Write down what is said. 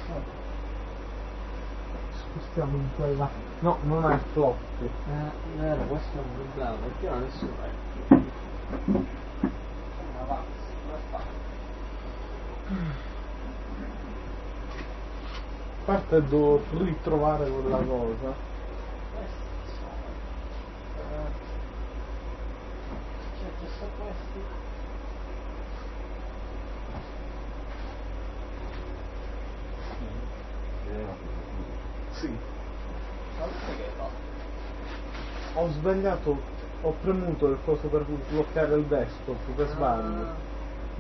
Spostiamo in quella. No, non è floppy. Vero, questo è un problema, perché non adesso vai. A parte devo ritrovare quella cosa. Sì. Ho sbagliato, ho premuto il coso per bloccare il desktop per sbaglio.